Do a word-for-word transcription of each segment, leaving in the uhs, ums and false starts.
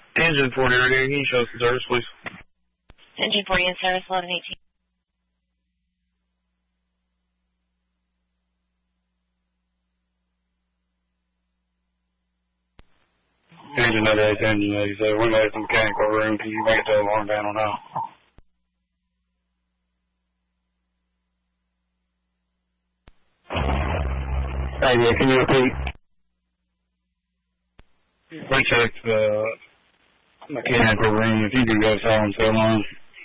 Engine forty radio, can you show us the service, please? Engine forty in service, eleven eighteen. Engine eighty-eight, engine eighty-seven. We made it to the mechanical room. Can you make it to the alarm panel now? Hey, yeah, can you repeat? We checked the mechanical room. If you can go silent so long.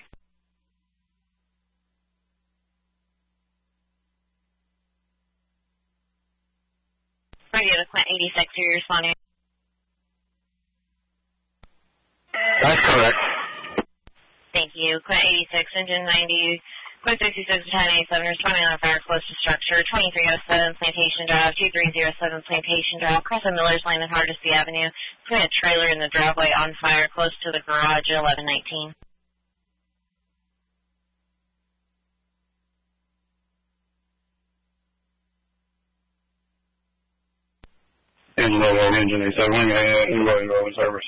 Radio to Quint eighty-six, are you responding? That's correct. Thank you. Quint eighty-six, engine ninety, Quint sixty-six, ten eighty-seven, responding on fire close to structure, twenty-three oh seven Plantation Drive, two three oh seven Plantation Drive, across the Miller's Lane and Hardesty Avenue, between a trailer in the driveway on fire close to the garage, eleven nineteen. Engine eighty-eight, engine eighty-seven, wing eighty-eight, and going to in service.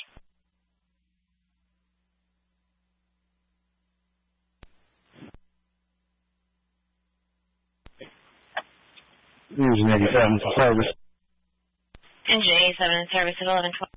Engine eighty-seven for service. Engine eighty-seven in service at eleven twelve.